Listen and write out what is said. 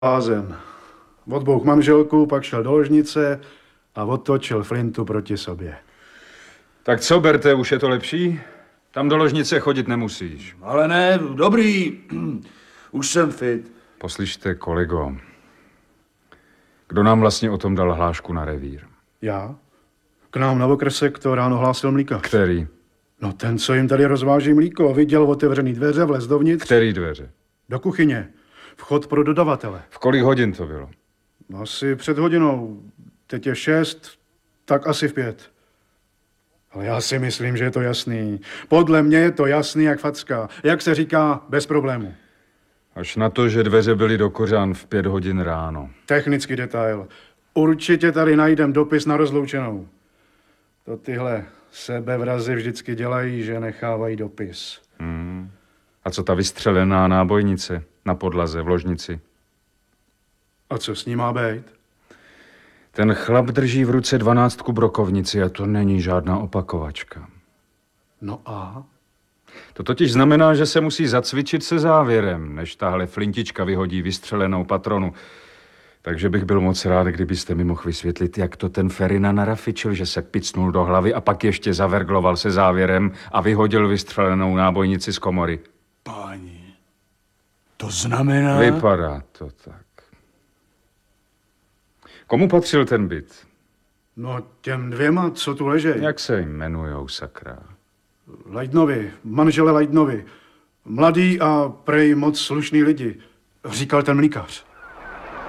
Blázen. Odbouch manželku, pak šel do ložnice a otočil flintu proti sobě. Tak co, Berte, už je to lepší? Tam do ložnice chodit nemusíš. Ale ne, dobrý. Už jsem fit. Poslyšte, kolego. Kdo nám vlastně o tom dal hlášku na revír? Já? K nám na okrsek to ráno hlásil mlýkař. Který? No ten, co jim tady rozváží mlíko. Viděl otevřený dveře, vlez dovnitř. Který dveře? Do kuchyně. Vchod pro dodavatele. V kolik hodin to bylo? Asi před hodinou. Teď je 6, tak asi v 5. Ale já si myslím, že je to jasný. Podle mě je to jasný jak facka. Jak se říká, bez problému. Až na to, že dveře byly do kořán v 5 hodin ráno. Technický detail. Určitě tady najdem dopis na rozloučenou. To tyhle sebevrazy vždycky dělají, že nechávají dopis. A co ta vystřelená nábojnice na podlaze v ložnici? A co s ní má být? Ten chlap drží v ruce 12 brokovnici a to není žádná opakovačka. No a? To totiž znamená, že se musí zacvičit se závěrem, než tahle flintička vyhodí vystřelenou patronu. Takže bych byl moc rád, kdybyste mi mohl vysvětlit, jak to ten Ferina narafičil, že se picnul do hlavy a pak ještě zavergloval se závěrem a vyhodil vystřelenou nábojnici z komory. Páni, to znamená... Vypadá to tak. Komu patřil ten byt? No těm dvěma, co tu ležejí. Jak se jmenujou, sakra? Lejdnovi, manžele Lejdnovi. Mladý a prej moc slušný lidi, říkal ten mlýkař.